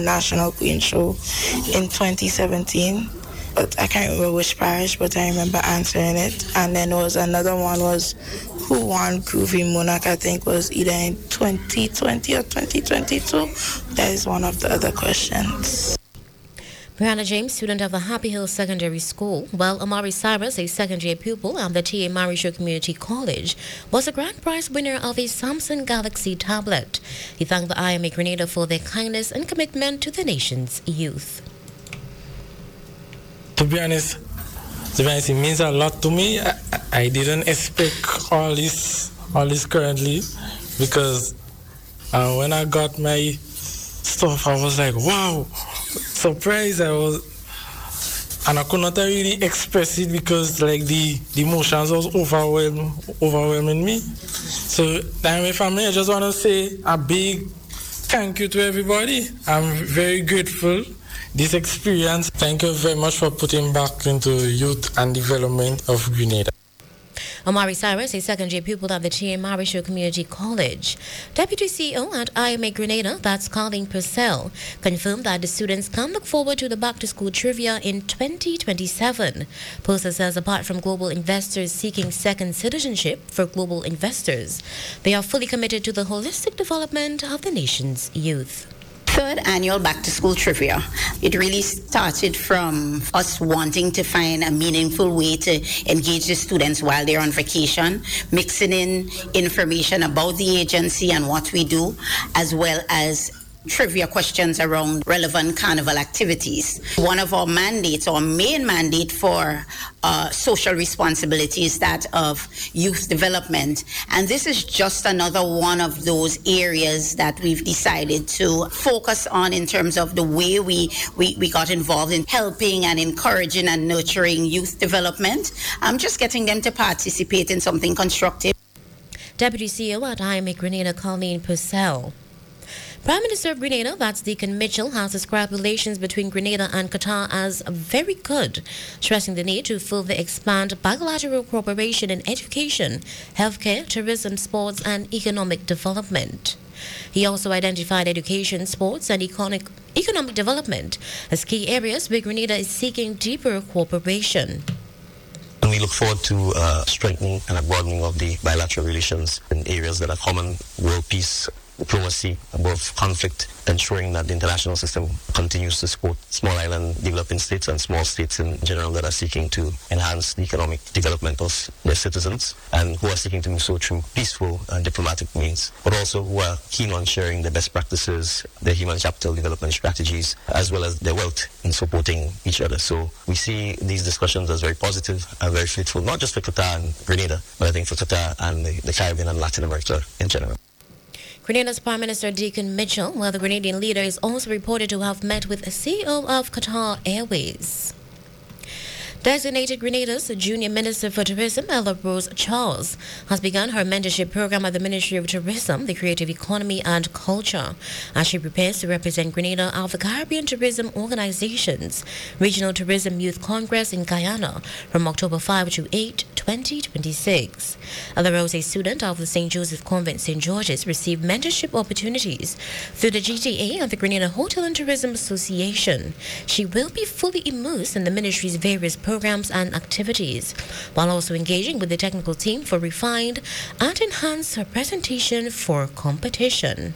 National Queen Show in 2017. But I can't remember which parish, but I remember answering it. And then there was another one was who won Groovy Monarch, I think was either in 2020 or 2022. That is one of the other questions. Brianna James, student of the Happy Hill Secondary School, while Amari Cyrus, a second-year pupil at the T.A. Marisho Community College, was a grand prize winner of a Samsung Galaxy tablet. He thanked the IMA Grenada for their kindness and commitment to the nation's youth. To be honest, it means a lot to me. I didn't expect all this currently, because when I got my stuff, I was like, wow, surprised I was, and I could not really express it because like the emotions was overwhelming me. So my family, I just want to say a big thank you to everybody. I'm very grateful. This experience, thank you very much for putting back into youth and development of Grenada. Amari Cyrus, a second-year pupil at the T.A. Marisho Community College. Deputy CEO at IMA Grenada, that's Colleen Purcell, confirmed that the students can look forward to the back-to-school trivia in 2027. Purcell says apart from global investors seeking second citizenship for global investors, they are fully committed to the holistic development of the nation's youth. Third annual Back to School Trivia. It really started from us wanting to find a meaningful way to engage the students while they're on vacation, mixing in information about the agency and what we do, as well as trivia questions around relevant carnival activities. One of our mandates, our main mandate for social responsibility is that of youth development. And this is just another one of those areas that we've decided to focus on in terms of the way we got involved in helping and encouraging and nurturing youth development. Just getting them to participate in something constructive. Deputy CEO at IMA Grenada, Colleen Purcell. Prime Minister of Grenada, that's Deacon Mitchell, has described relations between Grenada and Qatar as very good, stressing the need to further expand bilateral cooperation in education, healthcare, tourism, sports and economic development. He also identified education, sports and economic development as key areas where Grenada is seeking deeper cooperation. And we look forward to strengthening and a broadening of the bilateral relations in areas that are common: world peace, diplomacy, above conflict, ensuring that the international system continues to support small island developing states and small states in general that are seeking to enhance the economic development of their citizens and who are seeking to do so through peaceful and diplomatic means, but also who are keen on sharing their best practices, their human capital development strategies, as well as their wealth in supporting each other. So we see these discussions as very positive and very fruitful, not just for Qatar and Grenada, but I think for Qatar and the Caribbean and Latin America in general. Grenada's Prime Minister Deacon Mitchell, while the Grenadian leader is also reported to have met with the CEO of Qatar Airways. Designated Grenada's Junior Minister for Tourism, Ella Rose Charles, has begun her mentorship program at the Ministry of Tourism, the Creative Economy and Culture, as she prepares to represent Grenada at the Caribbean Tourism Organization's Regional Tourism Youth Congress in Guyana from October 5 to 8, 2026. Ella Rose, a student of the St. Joseph Convent St. George's, received mentorship opportunities through the GTA and the Grenada Hotel and Tourism Association. She will be fully immersed in the ministry's various programs and activities, while also engaging with the technical team for refined and enhanced her presentation for competition.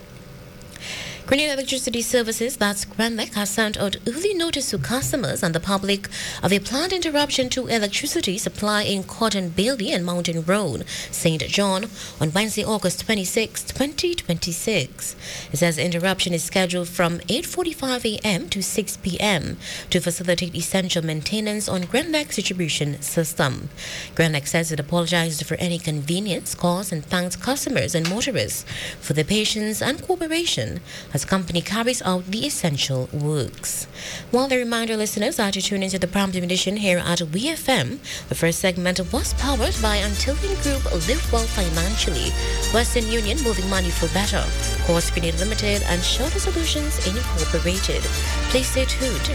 Grenada Electricity Services, that's GRENLEC, has sent out early notice to customers and the public of a planned interruption to electricity supply in Cotton Bailey and Mountain Road, St. John, on Wednesday, August 26, 2026. It says the interruption is scheduled from 8:45 a.m. to 6 p.m. to facilitate essential maintenance on GRENLEC's distribution system. GRENLEC says it apologizes for any inconvenience caused and thanks customers and motorists for their patience and cooperation as the company carries out the essential works. While the reminder, listeners, are to tune into the prompt edition here at WFM. The first segment was powered by Antillean Group, Live Well Financially, Western Union, moving money for better, Course Grenada Limited, and Shelter Solutions Incorporated. Please stay tuned.